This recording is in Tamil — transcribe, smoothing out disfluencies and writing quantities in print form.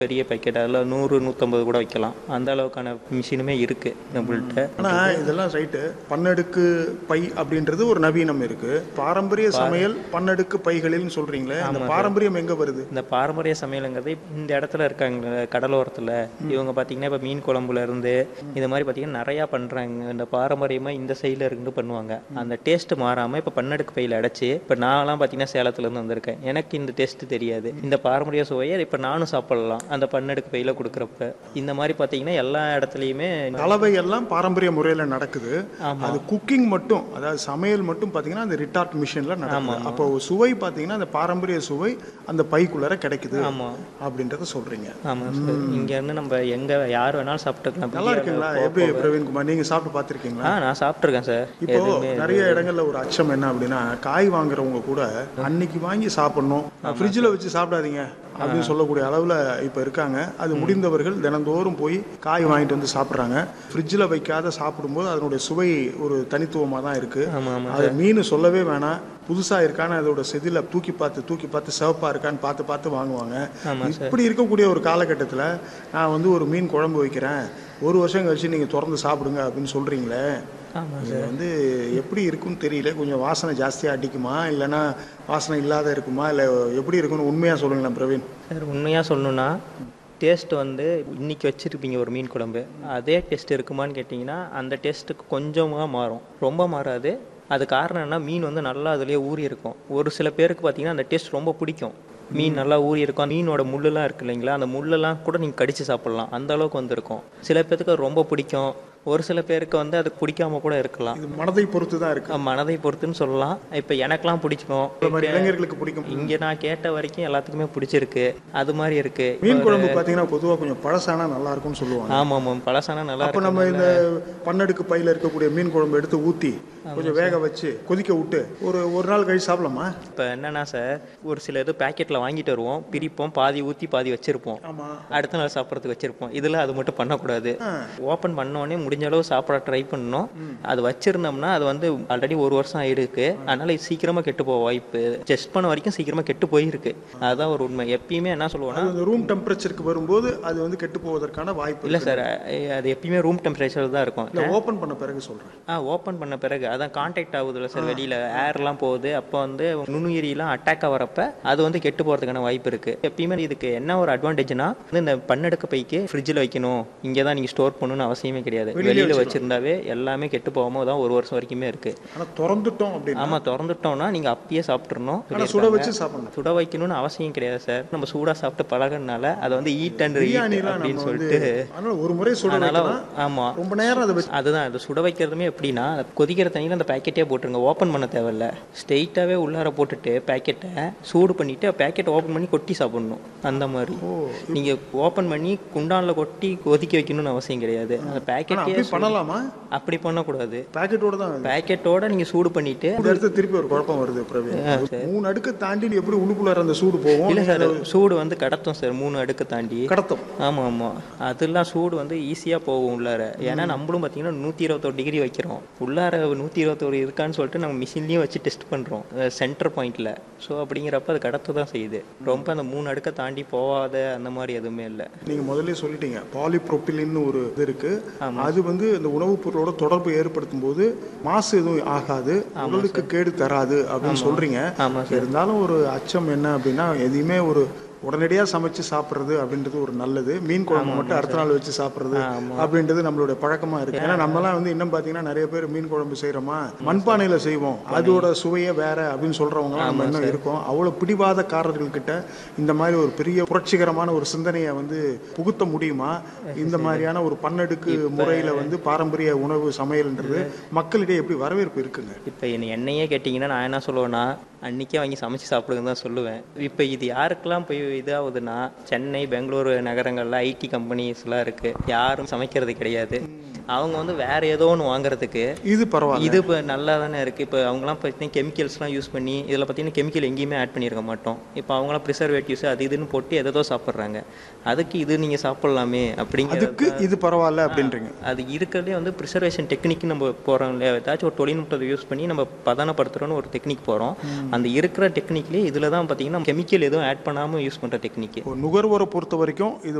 பெரிய பேக்கெட் அதில் 100-150 கூட வைக்கலாம். அந்த அளவுக்கான மிஷினுமே இருக்குது நம்மள்கிட்ட. ஆனால் இதெல்லாம் ரைட்டு. பன்னடுக்கு பை அப்படின்றது ஒரு நவீனம் இருக்குது. பாரம்பரிய சமையல் பன்னடுக்கு பைகளில்னு சொல்கிறீங்களே, அந்த பாரம்பரியம் எங்கே வருது? இந்த பாரம்பரிய சமையலுங்கிறது இந்த இடத்துல இருக்காங்க கடலோரத்தில். இவங்க பார்த்தீங்கன்னா இப்போ மீன் குழம்புல இருந்து இது மாதிரி பார்த்தீங்கன்னா நிறையா பண்ணுறாங்க. இந்த பாரம்பரியமாக இந்த சைடில் இருந்து பண்ணுவாங்க. அந்த டேஸ்ட்டு மாறாமல் இப்போ பன்னடுக்கு பையில் அடைச்சி, இப்போ நான்லாம் பார்த்தீங்கன்னா சேலத்துலேருந்து வந்திருக்கேன். எனக்கு இந்த டேஸ்ட்டு தெரியாது. இந்த பாரம்பரிய சுவையை இப்போ நானும் சாப்பிடலாம் அந்த பன்னடுக்கு பையில் கொடுக்குறப்ப. இந்த மாதிரி பார்த்தீங்கன்னா எல்லா இடத்துலையுமே கலவை எல்லாம் பாரம்பரிய முறையில் நடக்குது. அது குக்கிங் மட்டும், அதாவது சமையல் மட்டும் பார்த்தீங்கன்னா அந்த ரிட்டார்ட் மிஷினில் நடக்குது. அப்போ சுவை பார்த்தீங்கன்னா அந்த பாரம்பரிய சுவை அந்த பைக்குள்ளார கிடைக்குது அப்படின்றத சொல்கிறீங்க. ஆமாம் சார். இங்கேருந்து நம்ம எங்கே யார் வேணாலும் சாப்பிட்டுக்கலாம். நல்லா இருக்குங்களா? எப்படி பிரவீன்குமார், நீங்கள் சாப்பிட்டு பார்த்துருக்கீங்களா? நான் சாப்பிட்ருக்கேன் சார். இப்போ நிறைய இடங்கள்ல ஒரு அச்சம் என்ன அப்படின்னா, காய் வாங்குறவங்க கூட அன்னைக்கு வாங்கி சாப்பிடணும், ஃப்ரிட்ஜில் வச்சு சாப்பிடாதீங்க அப்படின்னு சொல்லக்கூடிய அளவில் இப்போ இருக்காங்க. அது முடிந்தவர்கள் தினந்தோறும் போய் காய் வாங்கிட்டு வந்து சாப்பிட்றாங்க. ஃப்ரிட்ஜில் வைக்காத சாப்பிடும்போது அதனுடைய சுவை ஒரு தனித்துவமாக தான் இருக்குது. அது மீன் சொல்லவே வேணாம். புதுசாக இருக்கான்னு அதோட செதில தூக்கி பார்த்து சிவப்பாக இருக்கான்னு பார்த்து வாங்குவாங்க. இப்படி இருக்கக்கூடிய ஒரு காலகட்டத்தில் நான் வந்து ஒரு மீன் குழம்பு வைக்கிறேன், 1 வருஷம் கழிச்சு நீங்கள் திறந்து சாப்பிடுங்க அப்படின்னு சொல்கிறீங்களே, இது வந்து எப்படி இருக்குன்னு தெரியல. கொஞ்சம் வாசனை ஜாஸ்தியாக அடிக்குமா, இல்லைன்னா வாசனை இல்லாத இருக்குமா, இல்லை எப்படி இருக்குன்னு உண்மையாக சொல்லுங்களேன் பிரவீன். சார் உண்மையாக சொல்லணுன்னா டேஸ்ட் வந்து இன்றைக்கி வச்சுருப்பீங்க ஒரு மீன் குழம்பு, அதே டேஸ்ட் இருக்குமான்னு கேட்டிங்கன்னா அந்த டேஸ்ட்டுக்கு கொஞ்சமாக மாறும், ரொம்ப மாறாது. அது காரணம் என்ன, மீன் வந்து நல்லா அதுலேயே ஊறி இருக்கும். ஒரு சில பேருக்கு பார்த்தீங்கன்னா அந்த டேஸ்ட் ரொம்ப பிடிக்கும். மீன் நல்லா ஊறி இருக்கும். மீனோட முள்ளெல்லாம் இருக்குது இல்லைங்களா, அந்த முள்ளெல்லாம் கூட நீங்கள் கடித்து சாப்பிட்லாம், அந்த அளவுக்கு வந்துருக்கும். சில பேருக்கு அது ரொம்ப பிடிக்கும். ஒரு சில பேருக்கு வந்து அது பிடிக்காம கூட இருக்கலாம். இது மனதை பொறுத்து தான் இருக்கு. மனதை பொறுத்துன்னு சொல்லலாம். இப்போ எனக்கெல்லாம் பிடிக்கும், இளைஞர்களுக்கு பிடிக்கும். இங்கே நான் கேட்ட வரைக்கும் எல்லாத்துக்குமே பிடிச்சிருக்கு. அது மாதிரி இருக்கு. மீன் குழம்பு பார்த்தீங்கன்னா பொதுவாக கொஞ்சம் பழசானா நல்லா இருக்கும்னு சொல்லுவாங்க. ஆமாம், பழசானா நல்லா இருக்கும். அப்போ நம்ம இந்த பன்னடுக்கு பையில் இருக்கக்கூடிய மீன் குழம்பு எடுத்து ஊற்றி கொஞ்சம் வேக வச்சு கொதிக்க விட்டு ஒரு நாள் கழிச்சு சாப்பிடலாமா? இப்போ என்னன்னா சார், ஒரு சில இது பேக்கெட்டில் வாங்கிட்டு வருவோம், பிரிப்போம், பாதி ஊற்றி பாதி வச்சிருப்போம், அடுத்த நாள் சாப்பிட்றதுக்கு வச்சிருப்போம். இதில் அது மட்டும் பண்ணக்கூடாது. ஓப்பன் பண்ணோடனே முடிஞ்ச அளவு சாப்பிட ட்ரை பண்ணணும். அது வச்சிருந்தோம்னா அது வந்து ஆல்ரெடி 1 வருஷம் ஆயிருக்கு, அதனால சீக்கிரமா கெட்டு போக வாய்ப்பு. டெஸ்ட் பண்ண வரைக்கும் சீக்கிரமா கெட்டு போயிருக்கு. அதுதான் ஒரு உண்மை. எப்பயுமே என்ன சொல்லுவோம்னா, ரூம் டெம்பரேச்சருக்கு வரும்போது அது வந்து கெட்டு போவதற்கான வாய்ப்பு இல்லை சார். அது எப்பயுமே ரூம் டெம்பரேச்சர் தான் இருக்கும். ஓப்பன் பண்ண பிறகு சொல்றேன். ஓப்பன் பண்ண பிறகு அதான் கான்டாக்ட் ஆகுதுல்ல சார், வெளியில ஏர்லாம் போகுது, அப்போ வந்து நுண்ணுயிரிலாம் அட்டாக் ஆகிறப்ப அது வந்து கெட்டு போகிறதுக்கான வாய்ப்பு இருக்கு. எப்பயுமே இதுக்கு என்ன ஒரு அட்வான்டேஜ்னா, இந்த பன்னடுக்கு பைக்கு ஃப்ரிட்ஜில் வைக்கணும், இங்கே தான் நீங்கள் ஸ்டோர் பண்ணணும்னு அவசியமே கிடையாது. வெளியில் வச்சிருந்தாவே எல்லாமே கெட்டு போகாம தான் 1 வருஷம் வரைக்குமே இருக்கு. திறந்துட்டோம் அப்படின்னா, ஆமாம், திறந்துட்டோம்னா நீங்கள் அப்பயே சாப்பிட்றணும். சுட வச்சு சாப்பிடணும். சுட வைக்கணும்னு அவசியம் கிடையாது சார். நம்ம சூடாக சாப்பிட்டு பழகினால அதை வந்து ஈட் அண்ட் ரீட் அப்படின்னு சொல்லிட்டு ஒரு முறை சுட வைக்கலாம். ஆமாம், ரொம்ப நேரம் அதுதான். அது சுட வைக்கிறதுமே எப்படின்னா, கொதிக்கிற தண்ணியில் அந்த பேக்கெட்டே போட்டுருங்க, ஓப்பன் பண்ண தேவையில்ல. ஸ்ட்ரெயிட்டாகவே உள்ளார போட்டுட்டு பேக்கெட்டை சூடு பண்ணிவிட்டு பேக்கெட்டை ஓப்பன் பண்ணி கொட்டி சாப்பிடணும். அந்த மாதிரி நீங்கள் ஓப்பன் பண்ணி குண்டானில் கொட்டி கொதிக்க வைக்கணும்னு அவசியம் கிடையாது. அந்த பேக்கெட்டே பண்ணலாமா? அப்படி பண்ணக்கூடாது. பேக்கெட்டோட தான், பேக்கெட்டோட நீங்கள் சூடு பண்ணிவிட்டு அடுத்து திருப்பி ஒரு குழப்பம் வருது. 3 அடுக்கு தாண்டி எப்படி உள்ளுக்குள்ளார அந்த சூடு போகும்? இல்லை சார், சூடு வந்து கடத்தும் சார். 3 அடுக்கு தாண்டி கடத்தும். ஆமாம், அதெல்லாம் சூடு வந்து ஈஸியாக போகும் உள்ளார. ஏன்னா நம்மளும் பார்த்தீங்கன்னா 121 டிகிரி வைக்கிறோம். உள்ளார 121 இருக்கான்னு சொல்லிட்டு நம்ம மிஷின்லேயும் வச்சு டெஸ்ட் பண்ணுறோம் சென்டர் பாயிண்டில். ஸோ அப்படிங்கிறப்ப அது கடத்து தான் செய்யுது. ரொம்ப அந்த 3 அடுக்கை தாண்டி போகாத அந்த மாதிரி எதுவுமே இல்லை. நீங்கள் முதல்ல சொல்லிட்டீங்க, பாலிப்ரோபிலின்னு ஒரு இது இருக்குது. அது வந்து இந்த உணவுப் பொருளோட தொடர்பு ஏற்படுத்தும் போது மாசு எதுவும் ஆகாது, உடலுக்கு கேடு தராது அப்படின்னு சொல்கிறீங்க. இருந்தாலும் ஒரு அச்சம் என்ன அப்படின்னா, எதையுமே ஒரு உடனடியாக சமைச்சு சாப்பிட்றது அப்படின்றது ஒரு நல்லது. மீன் குழம்பு மட்டும் அடுத்த நாள் வச்சு சாப்பிட்றது அப்படின்றது நம்மளுடைய பழக்கமாக இருக்குது. ஏன்னா நம்மலாம் வந்து இன்னும் பார்த்தீங்கன்னா நிறைய பேர் மீன் குழம்பு செய்கிறோமா மண்பானையில் செய்வோம், அதோட சுவையே வேற அப்படின்னு சொல்கிறவங்களாம் நம்ம இன்னும் இருக்கோம். அவ்வளோ பிடிவாதக்காரர்கள்கிட்ட இந்த மாதிரி ஒரு பெரிய புரட்சிகரமான ஒரு சிந்தனையை வந்து புகுத்த முடியுமா? இந்த மாதிரியான ஒரு பன்னடுக்கு முறையில் வந்து பாரம்பரிய உணவு சமையல்ன்றது மக்களிடையே எப்படி வரவேற்பு இருக்குங்க? இப்போ என்னையே கேட்டிங்கன்னா நான் என்ன சொல்லுவேன்னா, அன்றைக்கே வாங்கி சமைச்சு சாப்பிடுங்கன்னு தான் சொல்லுவேன். இப்போ இது யாருக்கெல்லாம் போய் இதாகுதுன்னா, சென்னை பெங்களூரு நகரங்களில் ஐடி கம்பெனிஸ்லாம் இருக்குது, யாரும் சமைக்கிறது கிடையாது. அவங்க வந்து வேறு ஏதோ ஒன்று வாங்குறதுக்கு இது பரவாயில்ல, இது இப்போ நல்லா தானே இருக்குது. இப்போ அவங்களாம் பார்த்தீங்கன்னா கெமிக்கல்ஸ்லாம் யூஸ் பண்ணி, இதில் பார்த்தீங்கன்னா கெமிக்கல் எங்கேயுமே ஆட் பண்ணியிருக்க மாட்டோம். இப்போ அவங்களாம் ப்ரிசர்வேட்டிவ்ஸ் அது இதுன்னு போட்டு எதோ சாப்பிட்றாங்க. அதுக்கு இது நீங்கள் சாப்பிட்லாமே அப்படிங்கிறதுக்கு இது பரவாயில்ல அப்படின்றீங்க. அது இருக்கிறதே வந்து ப்ரிசர்வேஷன் டெக்னிக் நம்ம போகிறோம் இல்லையா, ஏதாச்சும் ஒரு தொழில்நுட்பத்தை யூஸ் பண்ணி நம்ம பதனப்படுத்துகிறோன்னு ஒரு டெக்னிக் போகிறோம். அந்த இருக்கிற டெக்னிக்லேயே இதில் தான் பார்த்தீங்கன்னா கெமிக்கல் எதுவும் ஆட் பண்ணாமல் யூஸ் பண்ணுற டெக்னிக்கு. நுகர்வோரை பொறுத்த வரைக்கும் இது